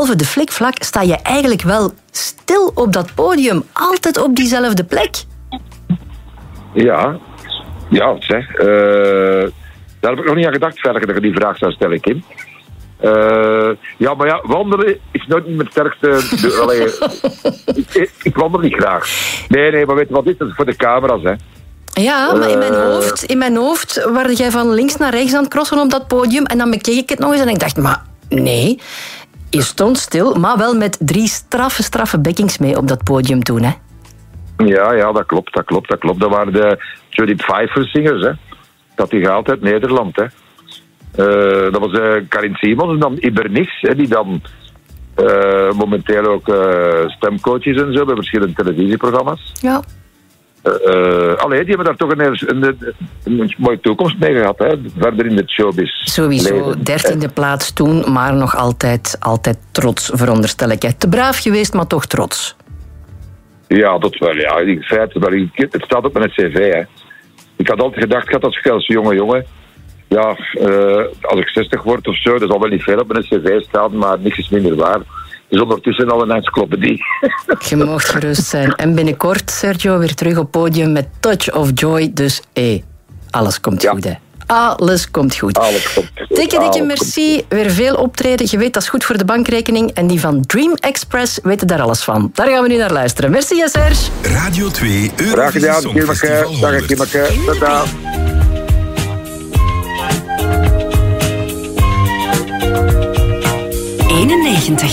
behalve de flikvlak sta je eigenlijk wel stil op dat podium. Altijd op diezelfde plek. Ja, zeg. Daar heb ik nog niet aan gedacht verder dat je die vraag zou stellen, Kim. Wandelen is nooit niet mijn sterkste... ik wandel niet graag. Nee, maar weet je wat dit is? Voor de camera's, hè. Ja, maar in mijn hoofd werd jij van links naar rechts aan het crossen op dat podium en dan bekeek ik het nog eens en ik dacht, maar nee, je stond stil, maar wel met 3 straffe backings mee op dat podium toen, hè? Ja, dat klopt. Dat waren de Judith Pfeiffer-zingers, hè. Dat die gehaald uit Nederland, hè. Dat was Karin Simons en dan Ibernix, hè, die dan momenteel ook stemcoach is en zo bij verschillende televisieprogramma's. Ja. Die hebben daar toch een mooie toekomst mee gehad, hè? Verder in het showbiz. Sowieso, 13e plaats toen, maar nog altijd trots, veronderstel ik. Hè. Te braaf geweest, maar toch trots. Ja, dat wel. Ja. In feite, het staat op mijn cv. Hè. Ik had altijd gedacht, als jonge jongen, ja, als ik 60 word of zo, dat zal wel niet veel op mijn cv staan, maar niks is minder waar. Dus ondertussen al een encyclopedie. Je mag gerust zijn. En binnenkort, Sergio, weer terug op podium met Touch of Joy. Dus alles komt goed, hè. Alles komt goed. Dikke merci. Weer veel optreden. Je weet, dat is goed voor de bankrekening. En die van Dream Express weten daar alles van. Daar gaan we nu naar luisteren. Merci, Serge. Radio 2 Graag gedaan, Kimmeke. Dag, Kimmeke. Tada. 91.